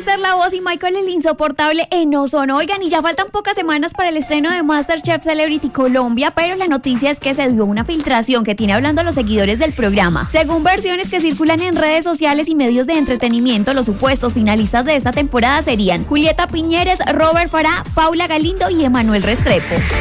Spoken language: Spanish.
Mr. La Voz y Michael el Insoportable en Ozón. Oigan, y ya faltan pocas semanas para el estreno de MasterChef Celebrity Colombia, pero la noticia es que se dio una filtración que tiene hablando a los seguidores del programa. Según versiones que circulan en redes sociales y medios de entretenimiento, los supuestos finalistas de esta temporada serían Julieta Piñeres, Robert Farah, Paula Galindo y Emanuel Restrepo.